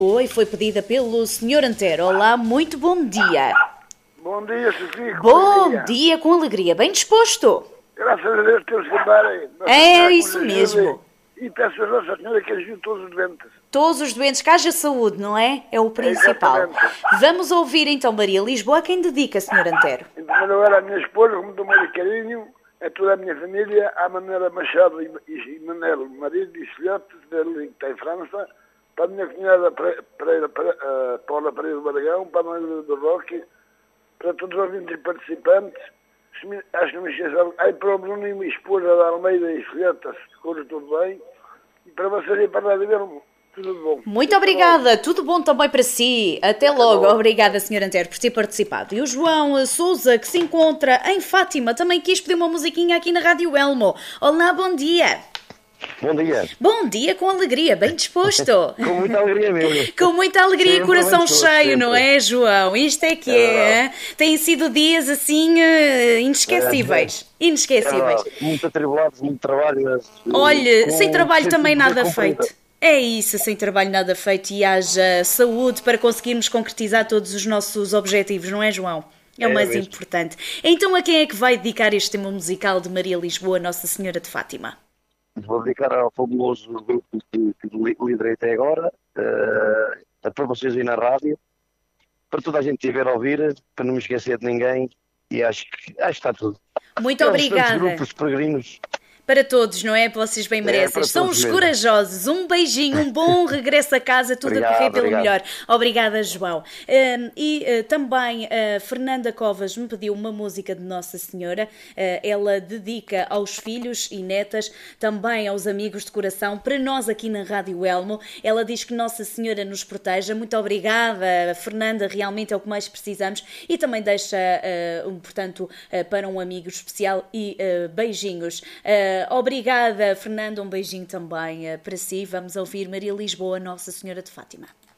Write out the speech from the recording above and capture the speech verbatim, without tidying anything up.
Oi, foi pedida pelo senhor Antero. Olá, muito bom dia. Bom dia, Sofia. Bom alegria. dia, com alegria. Bem disposto? Graças a Deus temos que andar aí. Nossa É Senhora que isso nos mesmo. ajude. E peço a Nossa Senhora que ajude todos os doentes. Todos os doentes, que haja saúde, não é? É o principal. Exatamente. Vamos ouvir então Maria Lisboa, a quem dedica, senhor Antero. Em primeiro lugar, à minha esposa, como dou muito carinho, a toda a minha família, à Manuela Machado e, e Manelo, marido e filhote dele que está em França, para a minha cunhada Pereira, uh, Paula Pereira do Baragão, para a Manuela do Roque, para todos os ouvintes e participantes. Acho que não me esqueçam. Aí para o Bruno e minha esposa da Almeida e filhotas, corre tudo bem. E para vocês e para a Rádio Vermo, tudo bom. Muito obrigada, tudo bom também para si. Até logo. Obrigada, senhor Antero, por ter participado. E o João Sousa, que se encontra em Fátima, também quis pedir uma musiquinha aqui na Rádio Elmo. Olá, bom dia. Bom dia. Bom dia, com alegria, bem disposto. Com muita alegria mesmo. Com muita alegria e coração Sempre, cheio, sempre. não é, João? Isto é que é. É é. Têm sido dias assim eh, inesquecíveis. Inesquecíveis. É, muito atribulados, muito trabalho. Mas, Olha, com sem trabalho sentido também de nada cumprida. feito. É isso, sem trabalho nada feito e haja saúde para conseguirmos concretizar todos os nossos objetivos, não é, João? É o É mais mesmo. importante. Então, a quem é que vai dedicar este tema musical de Maria Lisboa, Nossa Senhora de Fátima? Vou dedicar ao fabuloso grupo que, que li- liderei até agora, eh, para vocês aí na rádio, para toda a gente estiver a ouvir, para não me esquecer de ninguém, e acho que, acho que está tudo. Muito É uns tantos obrigada. grupos peregrinos. Para todos, não é? Vocês bem merecem. para São todos os mesmo. corajosos. Um beijinho, um bom regresso a casa, tudo Obrigado, a correr pelo obrigado. melhor. Obrigada, João. Um, e uh, também a Fernanda Covas me pediu uma música de Nossa Senhora. Uh, ela dedica aos filhos e netas, também aos amigos de coração, para nós aqui na Rádio Elmo. Ela diz que Nossa Senhora nos proteja. Muito obrigada, Fernanda, realmente é o que mais precisamos. E também deixa, uh, um, portanto, uh, para um amigo especial e uh, beijinhos. Uh, Obrigada, Fernando. Um beijinho também uh, para si. Vamos ouvir Maria Lisboa, Nossa Senhora de Fátima.